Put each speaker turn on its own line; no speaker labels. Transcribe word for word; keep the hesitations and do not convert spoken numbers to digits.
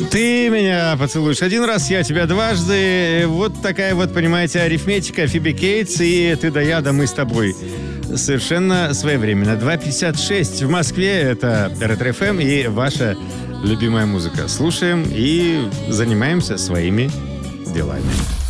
Ты меня поцелуешь один раз, я тебя дважды. Вот такая вот, понимаете, арифметика. Фиби Кейтс и ты да я, да мы с тобой. Совершенно своевременно. два пятьдесят шесть в Москве. Это Ретро-эф эм и ваша любимая музыка. Слушаем и занимаемся своими делами.